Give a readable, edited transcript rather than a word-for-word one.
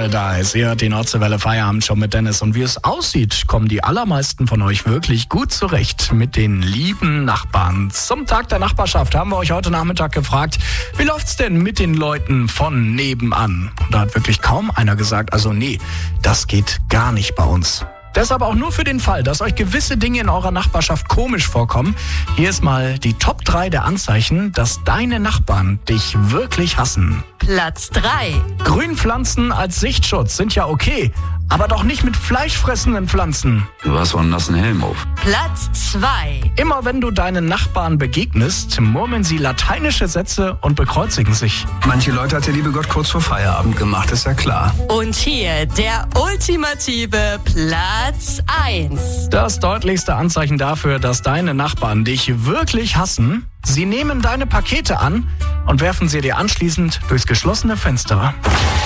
Da ist ihr die Nordseewelle Feierabend schon mit Dennis. Und wie es aussieht, kommen die allermeisten von euch wirklich gut zurecht mit den lieben Nachbarn. Zum Tag der Nachbarschaft haben wir euch heute Nachmittag gefragt, wie läuft's denn mit den Leuten von nebenan? Da hat wirklich kaum einer gesagt, also nee, das geht gar nicht bei uns. Deshalb auch nur für den Fall, dass euch gewisse Dinge in eurer Nachbarschaft komisch vorkommen. Hier ist mal die Top 3 der Anzeichen, dass deine Nachbarn dich wirklich hassen. Platz 3. Grünpflanzen als Sichtschutz sind ja okay, aber doch nicht mit fleischfressenden Pflanzen. Du hast so einen nassen Helm auf. Platz 2. Immer wenn du deinen Nachbarn begegnest, murmeln sie lateinische Sätze und bekreuzigen sich. Manche Leute hat der liebe Gott kurz vor Feierabend gemacht, ist ja klar. Und hier der ultimative Platz 1. Das deutlichste Anzeichen dafür, dass deine Nachbarn dich wirklich hassen: Sie nehmen deine Pakete an und werfen sie dir anschließend durchs geschlossene Fenster.